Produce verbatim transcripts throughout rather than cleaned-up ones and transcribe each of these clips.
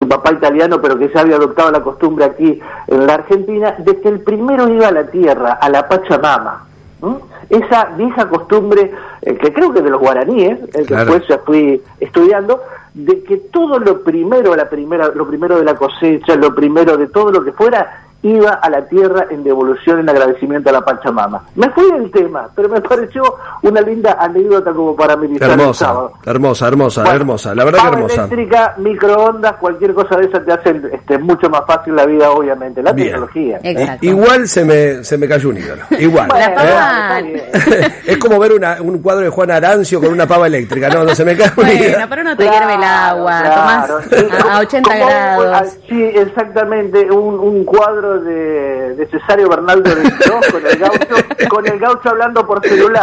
su papá italiano, pero que ya había adoptado la costumbre aquí en la Argentina, de que el primero iba a la tierra, a la Pachamama. ¿Mm? Esa vieja costumbre, eh, que creo que de los guaraníes, eh, Claro. después ya fui estudiando, de que todo lo primero, la primera, lo primero de la cosecha, lo primero de todo lo que fuera, iba a la tierra en devolución, en agradecimiento a la Pachamama. Me fui del tema, pero me pareció una linda anécdota como para meditar el Hermosa, sábado. hermosa, hermosa, Bueno, hermosa, la verdad que pava hermosa. eléctrica, microondas, cualquier cosa de esa te hacen este, mucho más fácil la vida, obviamente, la Bien. tecnología. Exacto. Igual se me, se me cayó un ídolo, igual. Bueno, ¿eh? pava- está bien. Es como ver una, un cuadro de Juan Arancio con una pava eléctrica, no, no se me cae un Bueno, ídolo. pero no te hierve el agua, claro. tomás a, a ochenta Como un- grados. Sí, exactamente, un, un cuadro de, de Cesario Bernaldo de Quirós con el gaucho, con el gaucho hablando por celular.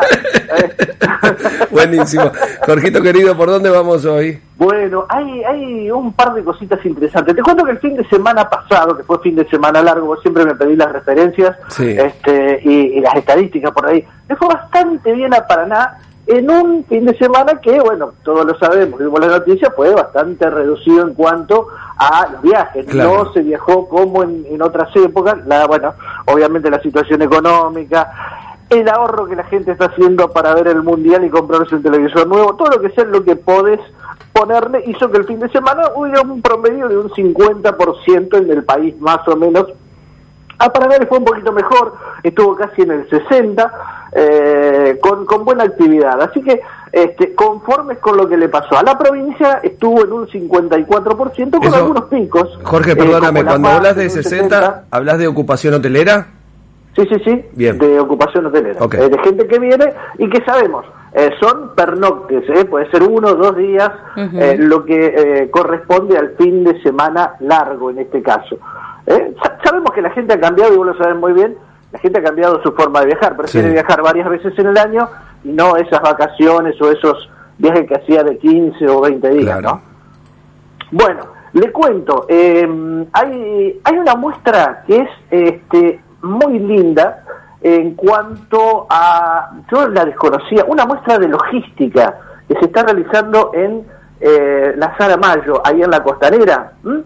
Buenísimo. Jorgito querido, ¿por dónde vamos hoy? Bueno, hay, hay un par de cositas interesantes. Te cuento que el fin de semana pasado, que fue fin de semana largo, vos siempre me pedí las referencias Sí. este, y, y las estadísticas por ahí. Me fue bastante bien a Paraná en un fin de semana que, bueno, todos lo sabemos, vimos la noticia, fue bastante reducido en cuanto a los viajes. Claro. No se viajó como en, en otras épocas. La, bueno, obviamente la situación económica, el ahorro que la gente está haciendo para ver el Mundial y comprarse un televisor nuevo, todo lo que sea lo que podés ponerle, hizo que el fin de semana hubiera un promedio de un cincuenta por ciento en el país, más o menos. A Paraná le fue un poquito mejor, estuvo casi en el sesenta, eh, con, con buena actividad. Así que, este, conformes con lo que le pasó a la provincia, estuvo en un cincuenta y cuatro por ciento con Eso, algunos picos. Jorge, eh, perdóname, como La cuando Paz, hablas de en un sesenta, setenta. ¿hablas de ocupación hotelera? Sí, sí, sí, Bien. de ocupación hotelera, Ok. eh, de gente que viene y que sabemos, eh, son pernoctes, eh, puede ser uno o dos días, Ujú. eh, lo que eh, corresponde al fin de semana largo en este caso. Eh, sa- sabemos que la gente ha cambiado, y vos lo sabés muy bien, la gente ha cambiado su forma de viajar, prefiere Sí. viajar varias veces en el año y no esas vacaciones o esos viajes que hacía de quince o veinte días, Claro. ¿no? Bueno, le cuento, eh, hay, hay una muestra que es este, muy linda en cuanto a, yo la desconocía, una muestra de logística que se está realizando en eh, la Sala Mayo, ahí en la Costanera. ¿m?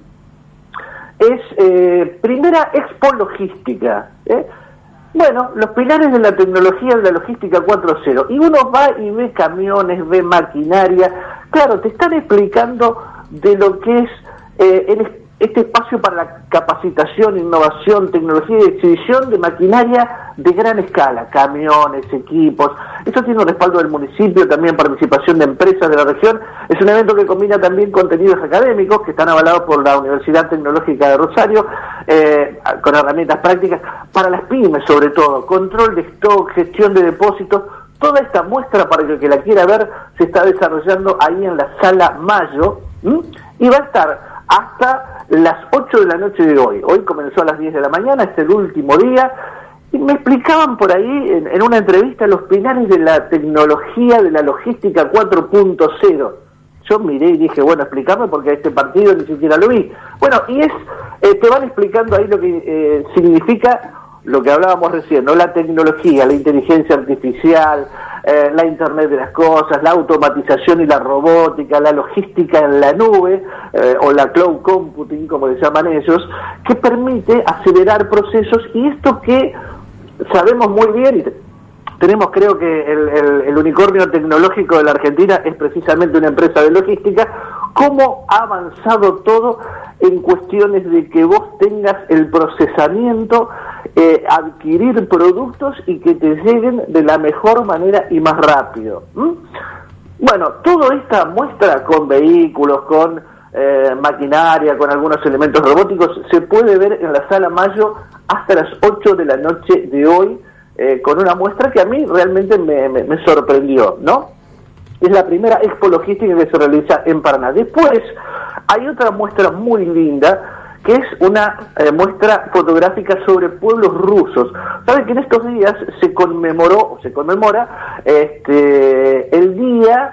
Es eh, primera expo logística. ¿eh? Bueno, los pilares de la tecnología de la logística cuatro punto cero. Y uno va y ve camiones, ve maquinaria. Claro, te están explicando de lo que es eh, el, este espacio para la capacitación, innovación, tecnología y exhibición de maquinaria de gran escala, camiones, equipos. Esto tiene un respaldo del municipio, también participación de empresas de la región. Es un evento que combina también contenidos académicos que están avalados por la Universidad Tecnológica de Rosario, eh, con herramientas prácticas para las pymes sobre todo, control de stock, gestión de depósitos. Toda esta muestra, para el que la quiera ver, se está desarrollando ahí en la Sala Mayo, ¿m? Y va a estar hasta las ocho de la noche de hoy. Hoy comenzó a las diez de la mañana, es el último día, y me explicaban por ahí, en, en una entrevista, los pilares de la tecnología de la logística cuatro punto cero. Yo miré y dije, bueno, explícame porque a este partido ni siquiera lo vi. Bueno, y es, eh, te van explicando ahí lo que eh, significa lo que hablábamos recién, ¿no? La tecnología, la inteligencia artificial, eh, la Internet de las cosas, la automatización y la robótica, la logística en la nube, eh, o la cloud computing, como le llaman ellos, que permite acelerar procesos, y esto que sabemos muy bien, y tenemos, creo que el, el, el unicornio tecnológico de la Argentina es precisamente una empresa de logística, cómo ha avanzado todo en cuestiones de que vos tengas el procesamiento, eh, adquirir productos y que te lleguen de la mejor manera y más rápido. ¿Mm? Bueno, toda esta muestra con vehículos, con eh, maquinaria, con algunos elementos robóticos, se puede ver en la Sala Mayo hasta las ocho de la noche de hoy, eh, con una muestra que a mí realmente me, me, me sorprendió, ¿no? Es la primera expo logística que se realiza en Paraná. Después hay otra muestra muy linda, que es una eh, muestra fotográfica sobre pueblos rusos. Saben que en estos días se conmemoró, o se conmemora, este, el Día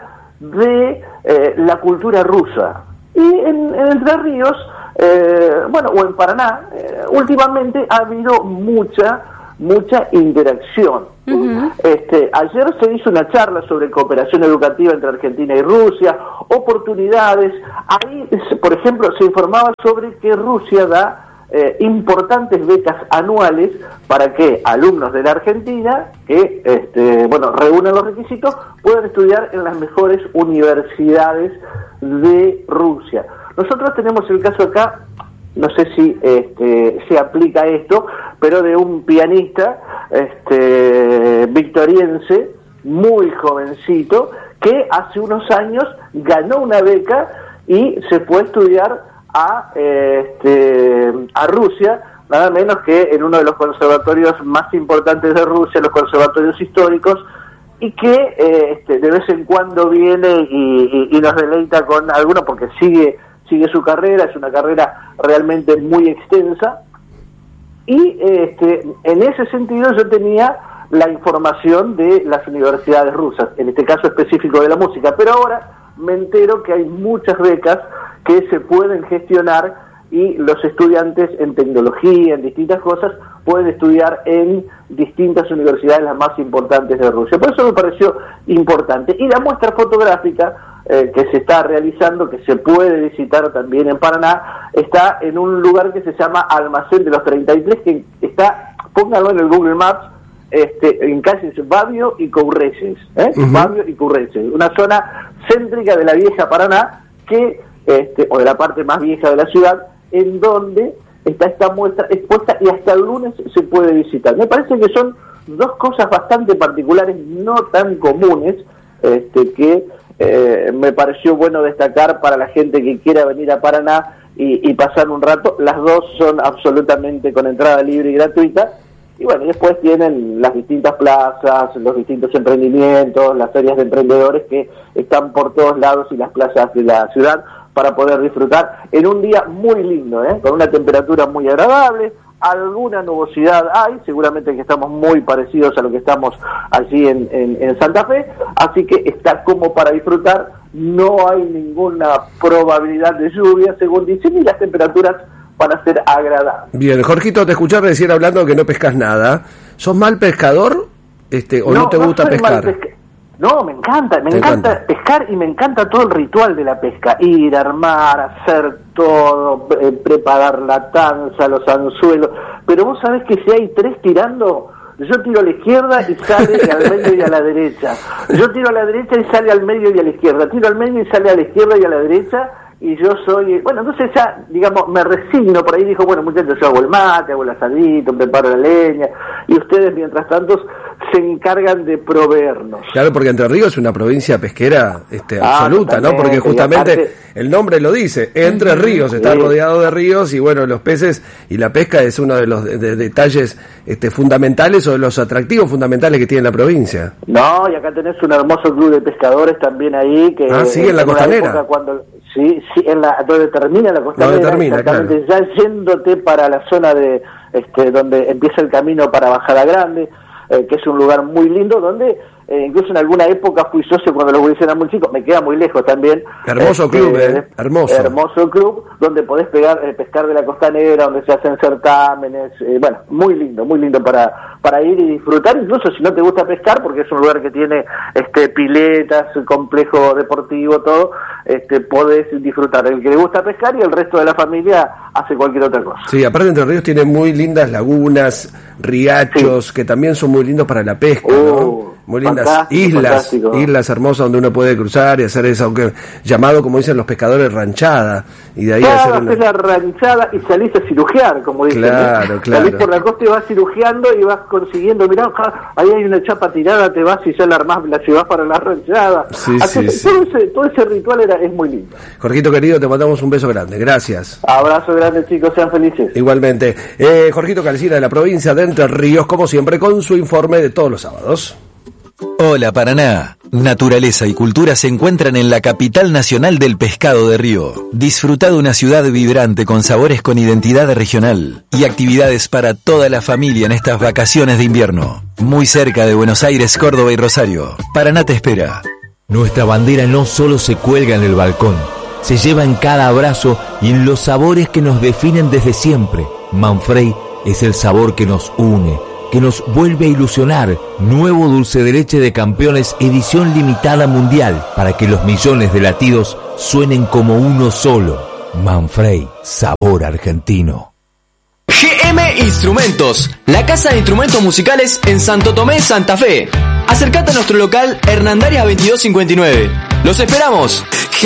de eh, la Cultura Rusa. Y en, en Entre Ríos, eh, bueno, o en Paraná, eh, últimamente ha habido mucha mucha interacción. Uh-huh. Este, ayer se hizo una charla sobre cooperación educativa entre Argentina y Rusia, oportunidades. Ahí, por ejemplo, se informaba sobre que Rusia da eh, importantes becas anuales para que alumnos de la Argentina, que este, bueno, reúnen los requisitos, puedan estudiar en las mejores universidades de Rusia. Nosotros tenemos el caso acá, no sé si este, se aplica esto, pero de un pianista este, victoriense, muy jovencito, que hace unos años ganó una beca y se fue a estudiar a, este, a Rusia, nada menos que en uno de los conservatorios más importantes de Rusia, los conservatorios históricos, y que eh, este, de vez en cuando viene y, y, y nos deleita con algunos, porque sigue sigue su carrera, es una carrera realmente muy extensa, y este, en ese sentido yo tenía la información de las universidades rusas, en este caso específico de la música, pero ahora me entero que hay muchas becas que se pueden gestionar y los estudiantes en tecnología, en distintas cosas, pueden estudiar en distintas universidades las más importantes de Rusia. Por eso me pareció importante. Y la muestra fotográfica eh, que se está realizando, que se puede visitar también en Paraná, está en un lugar que se llama Almacén de los treinta y tres, que está, pónganlo en el Google Maps, este, en calles Babio y Courreyes, ¿eh? Uh-huh. Babio y Courreyes, una zona céntrica de la vieja Paraná, que este, o de la parte más vieja de la ciudad, en donde está esta muestra expuesta y hasta el lunes se puede visitar. Me parece que son dos cosas bastante particulares, no tan comunes, este, que eh, me pareció bueno destacar para la gente que quiera venir a Paraná y, y pasar un rato. Las dos son absolutamente con entrada libre y gratuita. Y bueno, y después tienen las distintas plazas, los distintos emprendimientos, las ferias de emprendedores que están por todos lados y las plazas de la ciudad para poder disfrutar en un día muy lindo, ¿eh? Con una temperatura muy agradable, alguna nubosidad hay, seguramente que estamos muy parecidos a lo que estamos allí en, en, en Santa Fe, así que está como para disfrutar, no hay ninguna probabilidad de lluvia, según dicen, y las temperaturas van a ser agradables. Bien, Jorgito, te escuché recién hablando que no pescas nada. ¿Sos mal pescador este, o no, no te gusta no pescar? Pesca- no, me encanta, me encanta, encanta pescar y me encanta todo el ritual de la pesca. Ir, armar, hacer todo, eh, preparar la tanza, los anzuelos. Pero vos sabés que si hay tres tirando, yo tiro a la izquierda y sale al medio y a la derecha. Yo tiro a la derecha y sale al medio y a la izquierda. Tiro al medio y sale a la izquierda y a la derecha. Y yo soy, bueno, entonces ya, digamos, me resigno, por ahí dijo, bueno, muchachos, yo hago el mate, hago el asadito, preparo la leña, y ustedes, mientras tanto, se encargan de proveernos. Claro, porque Entre Ríos es una provincia pesquera este, ah, absoluta, ¿no? Porque justamente aparte, el nombre lo dice, Entre Ríos, está sí. rodeado de ríos, y bueno, los peces y la pesca es uno de los de, de detalles este, fundamentales o de los atractivos fundamentales que tiene la provincia. No, y acá tenés un hermoso club de pescadores también ahí, que ah, sí, en la costanera. Cuando, sí, sí, en la, donde termina la costanera, donde termina, exactamente, claro. Ya yéndote para la zona de, este, donde empieza el camino para Bajada Grande, eh, que es un lugar muy lindo, donde eh, incluso en alguna época fui socio cuando los gurises eran muy chicos, me queda muy lejos también. Hermoso este, club, eh, hermoso. Hermoso club, donde podés pegar, eh, pescar de la costanera, donde se hacen certámenes, eh, bueno, muy lindo, muy lindo para, para ir y disfrutar, incluso si no te gusta pescar, porque es un lugar que tiene este piletas, complejo deportivo, todo, este podés disfrutar. El que le gusta pescar y el resto de la familia hace cualquier otra cosa. Sí, aparte Entre Ríos tiene muy lindas lagunas, riachos, sí. que también son muy lindos para la pesca, uh, ¿no? Muy lindas islas, fantástico. Islas hermosas donde uno puede cruzar y hacer eso, aunque llamado, como dicen los pescadores, ranchada, y de ahí claro, hacer una... haces la ranchada y salís a cirugiar, como dicen. Claro, ¿eh? claro. Salís por la costa y vas cirugiando y vas consiguiendo, mirá, ahí hay una chapa tirada, te vas y ya la armás, la llevas para la ranchada. Sí, Así, sí, todo, sí. Ese, todo ese ritual era, es muy lindo. Jorgito querido, te mandamos un beso grande, gracias. Abrazo grande, chicos, sean felices. Igualmente. Eh, Jorgito Calcina de la provincia de Entre Ríos, como siempre, con su informe de todos los sábados. Hola Paraná, naturaleza y cultura se encuentran en la capital nacional del pescado de río. Disfruta de una ciudad vibrante con sabores con identidad regional y actividades para toda la familia en estas vacaciones de invierno. Muy cerca de Buenos Aires, Córdoba y Rosario. Paraná te espera. Nuestra bandera no solo se cuelga en el balcón, se lleva en cada abrazo y en los sabores que nos definen desde siempre. Manfrey es el sabor que nos une, que nos vuelve a ilusionar. Nuevo dulce de leche de Campeones, edición limitada mundial, para que los millones de latidos suenen como uno solo. Manfrey, sabor argentino. G M Instrumentos, la casa de instrumentos musicales en Santo Tomé, Santa Fe. Acercate a nuestro local Hernandarias veintidós cincuenta y nueve. ¡Los esperamos!